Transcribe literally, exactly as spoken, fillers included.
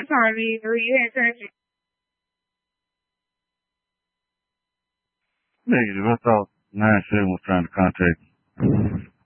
I'm sorry, were you answering? Negative. I thought nine seven was trying to contact you.